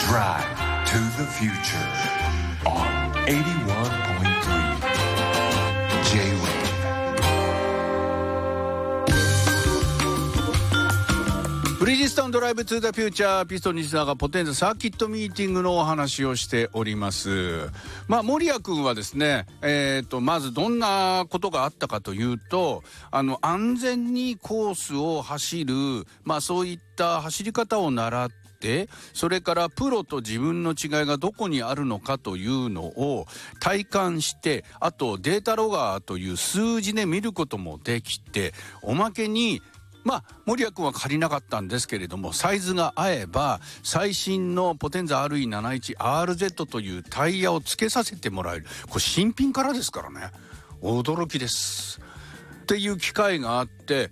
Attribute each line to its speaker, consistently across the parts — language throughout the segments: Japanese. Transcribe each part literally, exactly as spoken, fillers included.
Speaker 1: Drive to the Future on エイティワンポイントスリー J-Wave。
Speaker 2: ブリヂストンドライブトゥーザフューチャー、ピストン西田がポテンザサーキットミーティングのお話をしております。まあ森谷君はですね、えーとまずどんなことがあったかというと、あの安全にコースを走る、まあそういった走り方を習って、それからプロと自分の違いがどこにあるのかというのを体感して、あとデータロガーという数字で見ることもできて、おまけにまあ森谷君は借りなかったんですけれども、サイズが合えば最新のポテンザ アールイーななじゅういちアールゼット というタイヤを付けさせてもらえる。これ新品からですからね、驚きですっていう機会があって、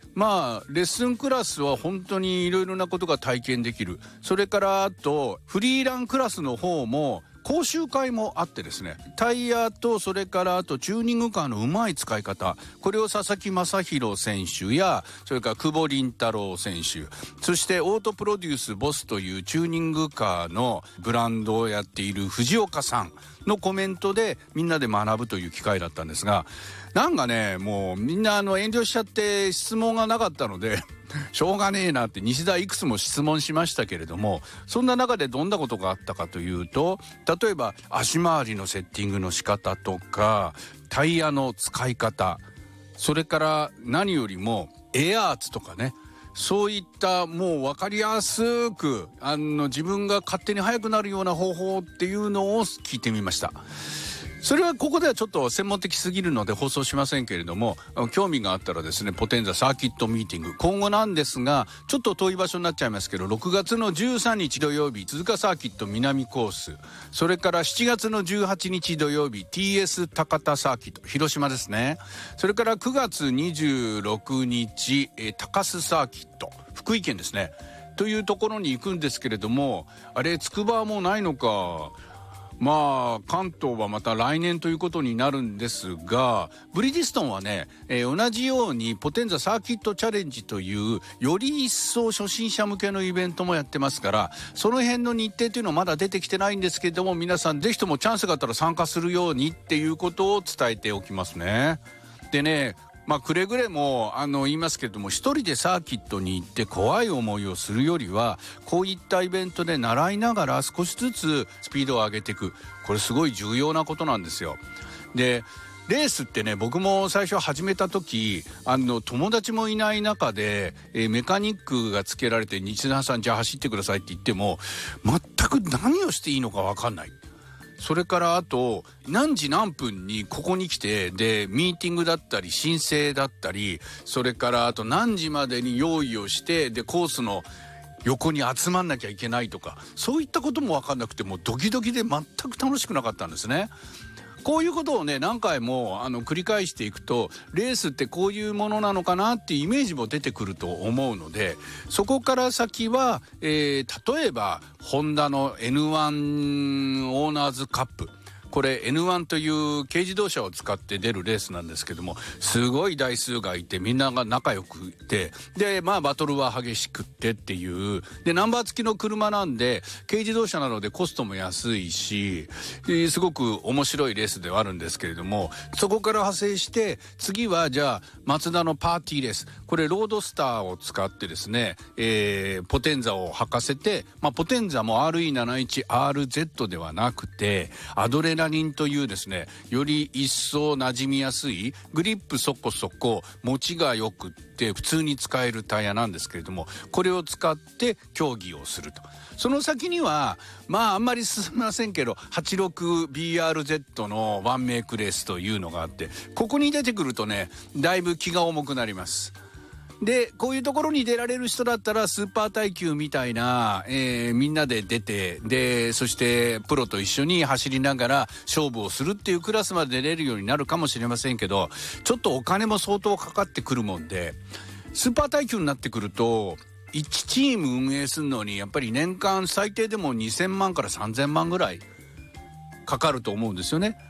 Speaker 2: まあレッスンクラスは本当にいろいろなことが体験できる。それからあとフリーランクラスの方も講習会もあってですね、タイヤとそれからあとチューニングカーのうまい使い方、これを佐々木正宏選手やそれから久保凛太郎選手、そしてオートプロデュースボスというチューニングカーのブランドをやっている藤岡さんのコメントでみんなで学ぶという機会だったんですが、なんかねもうみんなあの遠慮しちゃって質問がなかったのでしょうがねえなって西田いくつも質問しましたけれども、そんな中でどんなことがあったかというと、例えば足回りのセッティングの仕方とかタイヤの使い方、それから何よりもエアーツとかね、そういったもう分かりやすくあの自分が勝手に速くなるような方法っていうのを聞いてみました。それはここではちょっと専門的すぎるので放送しませんけれども、興味があったらですね、ポテンザサーキットミーティング今後なんですが、ちょっと遠い場所になっちゃいますけど、ろくがつのじゅうさんにち土曜日鈴鹿サーキット南コース、それからしちがつのじゅうはちにち土曜日 ティーエス 高田サーキット広島ですね、それからくがつにじゅうろくにち、えー、高須サーキット福井県ですねというところに行くんですけれども、あれ筑波はもうないのか、まあ関東はまた来年ということになるんですが、ブリヂストンはね、えー、同じようにポテンザサーキットチャレンジというより一層初心者向けのイベントもやってますから、その辺の日程というのはまだ出てきてないんですけれども、皆さんぜひともチャンスがあったら参加するようにっていうことを伝えておきますね。でね、まあくれぐれもあの言いますけれども、一人でサーキットに行って怖い思いをするよりは、こういったイベントで習いながら少しずつスピードを上げていく、これすごい重要なことなんですよ。でレースってね、僕も最初始めた時あの友達もいない中で、えー、メカニックがつけられて西田さんじゃあ走ってくださいって言っても全く何をしていいのか分かんない。それからあと何時何分にここに来て、でミーティングだったり申請だったり、それからあと何時までに用意をして、でコースの横に集まんなきゃいけないとか、そういったことも分かんなくて、もうドキドキで全く楽しくなかったんですね。こういうことをね何回もあの繰り返していくと、レースってこういうものなのかなっていうイメージも出てくると思うので、そこから先は、えー、例えばホンダの エヌワン オーナーズカップ、これ エヌワン という軽自動車を使って出るレースなんですけども、すごい台数がいてみんなが仲良くて、でまあバトルは激しくってっていうで、ナンバー付きの車なんで軽自動車なのでコストも安いし、すごく面白いレースではあるんですけれども、そこから派生して次はじゃあマツダのパーティーレース、これロードスターを使ってですね、えー、ポテンザを履かせて、まあ、ポテンザも アールイーななじゅういちアールゼット ではなくてアドレナリンというですね、より一層馴染みやすいグリップそこそこ持ちがよくって普通に使えるタイヤなんですけれども、これを使って競技をすると。その先にはまああんまり進みませんけど はちじゅうろくビーアールゼット のワンメイクレースというのがあって、ここに出てくるとねだいぶ気が重くなります。でこういうところに出られる人だったらスーパー耐久みたいな、えー、みんなで出て、でそしてプロと一緒に走りながら勝負をするっていうクラスまで出れるようになるかもしれませんけど、ちょっとお金も相当かかってくるもんで、スーパー耐久になってくるといちチーム運営するのにやっぱり年間最低でもにせんまんからさんぜんまんぐらいかかると思うんですよね。